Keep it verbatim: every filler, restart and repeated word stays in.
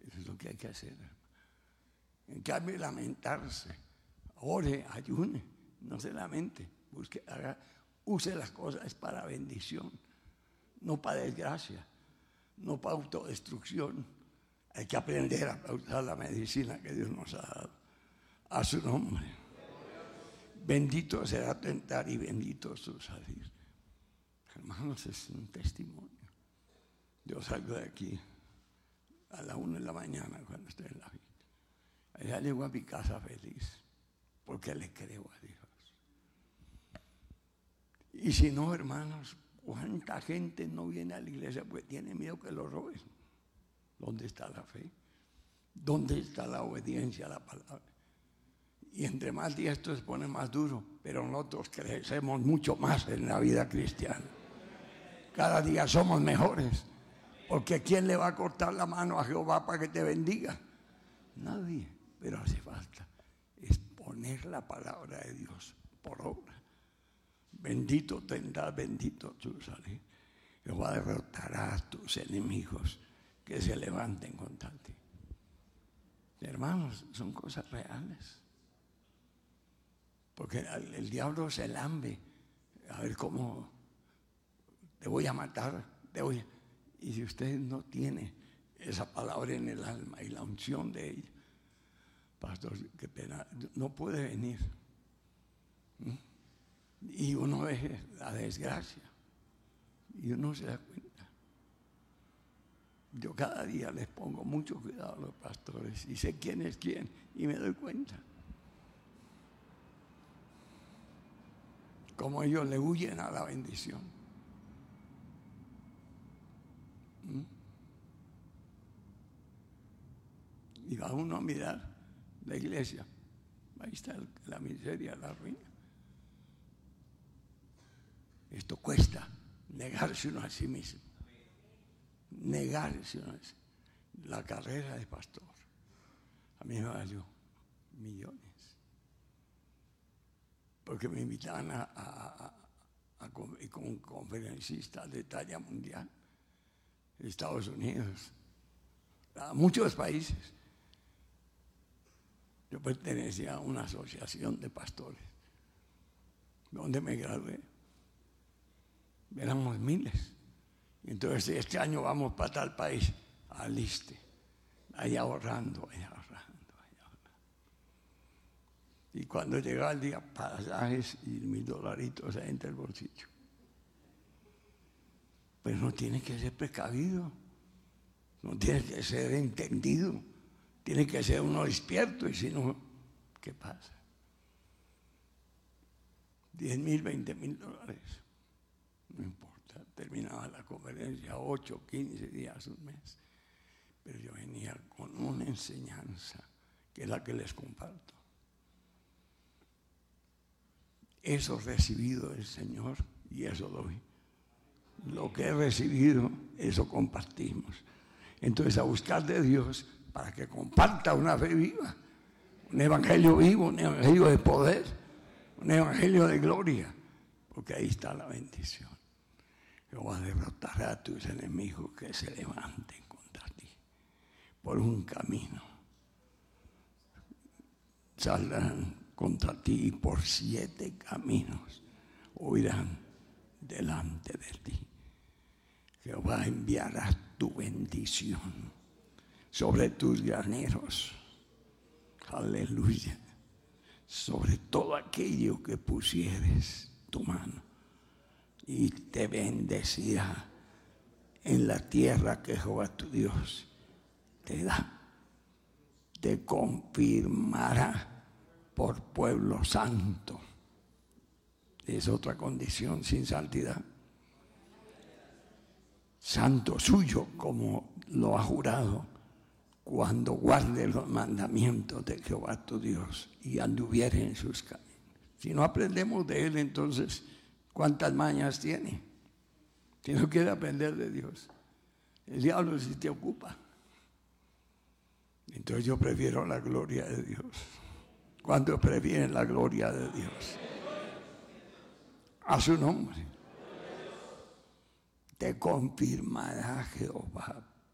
Eso es lo que hay que hacer, hermano. En cambio, lamentarse, ore, ayune, no se lamente, busque, haga, use las cosas para bendición, no para desgracia, no para autodestrucción. Hay que aprender a usar la medicina que Dios nos ha dado. A su nombre. Bendito será tu entrar y bendito su salir. Hermanos, es un testimonio. Yo salgo de aquí a la una de la mañana cuando estoy en la vida. Allá llego a mi casa feliz, porque le creo a Dios. Y si no, hermanos, ¿cuánta gente no viene a la iglesia porque tiene miedo que lo roben? ¿Dónde está la fe? ¿Dónde está la obediencia a la palabra? Y entre más días esto se pone más duro, pero nosotros crecemos mucho más en la vida cristiana. Cada día somos mejores, porque ¿quién le va a cortar la mano a Jehová para que te bendiga? Nadie, pero hace falta es poner la palabra de Dios por obra. Bendito tendrás, bendito tu salir. Jehová derrotará a tus enemigos que se levanten contra ti. Hermanos, son cosas reales. Porque el, el diablo se lambe. A ver cómo te voy a matar. Te voy a... Y si usted no tiene esa palabra en el alma y la unción de ella, pastor, qué pena, no puede venir. ¿Mm? Y uno ve la desgracia y uno se da cuenta. Yo cada día les pongo mucho cuidado a los pastores y sé quién es quién y me doy cuenta. Como ellos le huyen a la bendición. ¿Mm? Y va uno a mirar la iglesia. Ahí está la miseria, la ruina. Esto cuesta negarse uno a sí mismo. Negarse uno a sí. La carrera de pastor a mí me valió millones. Porque me invitaban a, a, a, a con, con conferencistas de talla mundial, Estados Unidos, a muchos países. Yo pertenecía a una asociación de pastores, donde me gradué. Éramos miles. Entonces, este año vamos para tal país, aliste, ahí ahorrando, ahí ahorrando, ahí ahorrando. Y cuando llegaba el día, pasajes y mis dolaritos ahí entre el bolsillo. Pero no tiene que ser precavido, no tiene que ser entendido, tiene que ser uno despierto, y si no, ¿qué pasa? diez mil, veinte mil dólares, no importa. Terminaba la conferencia ocho, quince días, un mes. Pero yo venía con una enseñanza que es la que les comparto. Eso recibido del Señor y eso doy. Lo que he recibido, eso compartimos. Entonces, a buscar de Dios para que comparta una fe viva, un evangelio vivo, un evangelio de poder, un evangelio de gloria, porque ahí está la bendición. Jehová derrotará a tus enemigos que se levanten contra ti. Por un camino saldrán contra ti y por siete caminos huirán delante de ti. Jehová enviará tu bendición sobre tus graneros. Aleluya. Sobre todo aquello que pusieres tu mano. Y te bendecirá en la tierra que Jehová tu Dios te da. Te confirmará por pueblo santo. Es otra condición sin santidad. Santo suyo, como lo ha jurado, cuando guarde los mandamientos de Jehová tu Dios y anduviere en sus caminos. Si no aprendemos de él, entonces, ¿cuántas mañas tiene? Si no quiere aprender de Dios, el diablo sí te ocupa. Entonces yo prefiero la gloria de Dios. ¿Cuántos prefieren la gloria de Dios? A su nombre. Te confirmará Jehová